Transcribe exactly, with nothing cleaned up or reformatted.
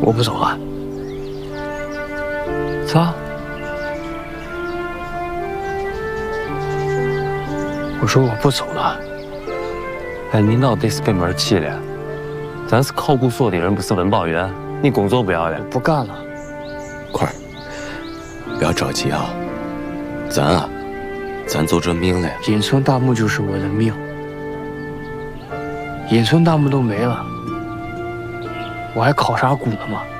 我不走了。咋？我说我不走了。 哎，你到底是被门气了？咱是考古所的人，不是文保员。你工作不要了？ 我不干了。 快儿，不要着急啊。咱啊，咱走这命了。 隐村大墓就是我的命。隐村大墓都没了，我还考啥古呢吗？